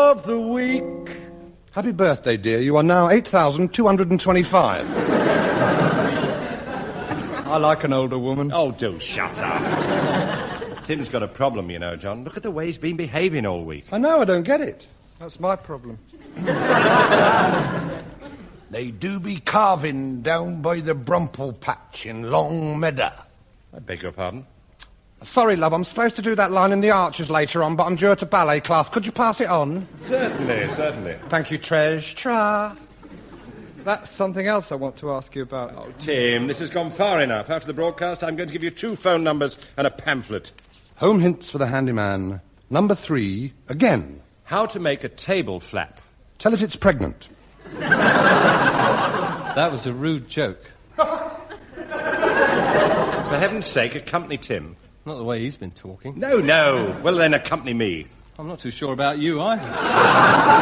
of the week. Happy birthday, dear. You are now 8,225. I like an older woman. Oh, do shut up. Tim's got a problem, you know, John. Look at the way he's been behaving all week. I know, I don't get it. That's my problem. They do be carving down by the Brumple Patch in Long Meadow. I beg your pardon? Sorry, love, I'm supposed to do that line in the Archers later on, but I'm due at a ballet class. Could you pass it on? Certainly. Thank you, Tresh. Tra. That's something else I want to ask you about. Oh, Tim, this has gone far enough. After the broadcast, I'm going to give you 2 phone numbers and a pamphlet. Home hints for the handyman. Number 3, again. How to make a table flap. Tell it it's pregnant. That was a rude joke. For heaven's sake, accompany Tim. Not the way he's been talking. No. Well, then accompany me. I'm not too sure about you either.